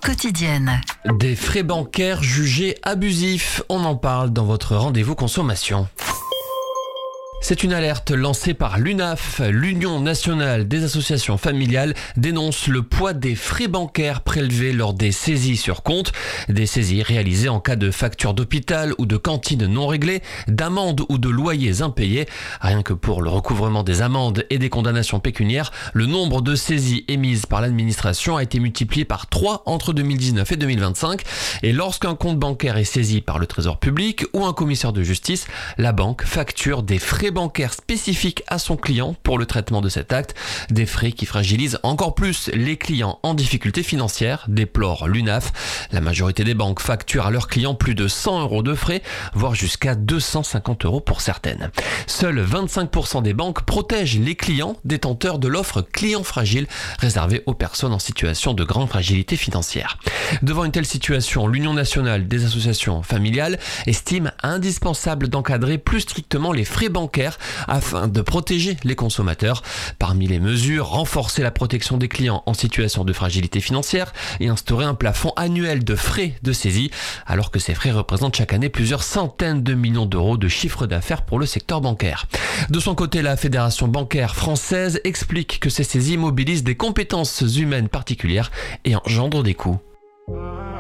quotidienne. Des frais bancaires jugés abusifs, on en parle dans votre rendez-vous consommation. C'est une alerte lancée par l'UNAF, l'Union nationale des associations familiales, dénonce le poids des frais bancaires prélevés lors des saisies sur compte, des saisies réalisées en cas de factures d'hôpital ou de cantine non réglées, d'amendes ou de loyers impayés. Rien que pour le recouvrement des amendes et des condamnations pécuniaires, le nombre de saisies émises par l'administration a été multiplié par 3 entre 2019 et 2025. Et lorsqu'un compte bancaire est saisi par le Trésor public ou un commissaire de justice, la banque facture des frais bancaire spécifique à son client pour le traitement de cet acte, des frais qui fragilisent encore plus les clients en difficulté financière, déplore l'UNAF. La majorité des banques facturent à leurs clients plus de 100 € de frais, voire jusqu'à 250 € pour certaines. Seuls 25% des banques protègent les clients détenteurs de l'offre client fragile réservée aux personnes en situation de grande fragilité financière. Devant une telle situation, l'Union nationale des associations familiales estime indispensable d'encadrer plus strictement les frais bancaires afin de protéger les consommateurs. Parmi les mesures, renforcer la protection des clients en situation de fragilité financière et instaurer un plafond annuel de frais de saisie, alors que ces frais représentent chaque année plusieurs centaines de millions d'euros de chiffre d'affaires pour le secteur bancaire. De son côté, la Fédération bancaire française explique que ces saisies mobilisent des compétences humaines particulières et engendrent des coûts.